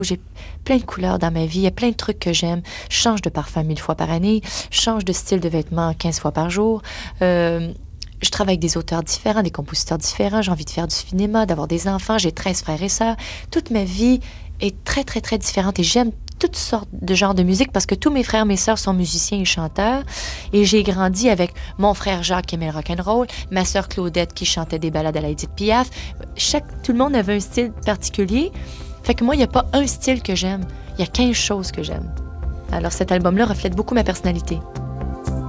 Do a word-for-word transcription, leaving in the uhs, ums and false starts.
J'ai plein de couleurs dans ma vie, il y a plein de trucs que j'aime. Je change de parfum mille fois par année, je change de style de vêtements quinze fois par jour. Euh, je travaille avec des auteurs différents, des compositeurs différents. J'ai envie de faire du cinéma, d'avoir des enfants. J'ai treize frères et sœurs. Toute ma vie est très, très, très différente et j'aime toutes sortes de genres de musique parce que tous mes frères et mes sœurs sont musiciens et chanteurs. Et j'ai grandi avec mon frère Jacques qui aimait le rock'n'roll, ma sœur Claudette qui chantait des ballades à la Édith Piaf. Chaque, tout le monde avait un style particulier. Fait que moi, il n'y a pas un style que j'aime. Il y a quinze choses que j'aime. Alors cet album-là reflète beaucoup ma personnalité.